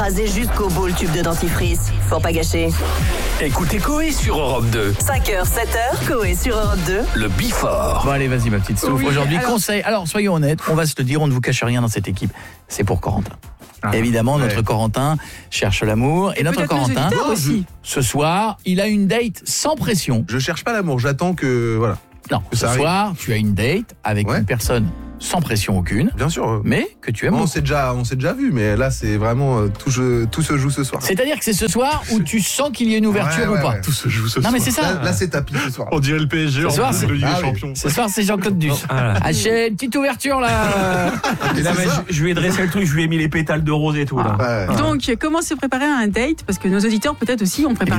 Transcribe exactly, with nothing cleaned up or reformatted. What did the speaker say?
écraser jusqu'au bout le tube de dentifrice. Faut pas gâcher. Écoutez Coé sur Europe deux. cinq heures, sept heures, Coé sur Europe deux. Le Before. Bon allez, vas-y ma petite Stouff. Oui, Aujourd'hui, alors... conseil. Alors, soyons honnêtes, on va se le dire, on ne vous cache rien dans cette équipe. C'est pour Corentin. Ah, Évidemment, notre ouais. Corentin cherche l'amour. Et, et notre Corentin, aussi. ce soir, il a une date sans pression. Je cherche pas l'amour, j'attends que... voilà. Non, que ce ça soir, tu as une date avec ouais. une personne sans pression aucune. Bien sûr. Mais que tu aimes. On s'est déjà, on s'est déjà vu, mais là, c'est vraiment euh, tout, je, tout se joue ce soir. C'est-à-dire que c'est ce soir où tu sens qu'il y a une ouverture ouais, ouais, ou pas. Ouais. Tout se joue ce non, soir. Non, mais c'est ça. Là, là c'est tapis ce soir. On dirait le P S G ce en soir, de Ligue ah, des oui. Champions. Ce soir, c'est Jean-Claude Duss. Ah, ah j'ai une petite ouverture là. là je, je lui ai dressé le truc, je lui ai mis les pétales de rose et tout. Là. Ah, ouais. Donc, comment se préparer à un date ? Parce que nos auditeurs, peut-être aussi, ont préparé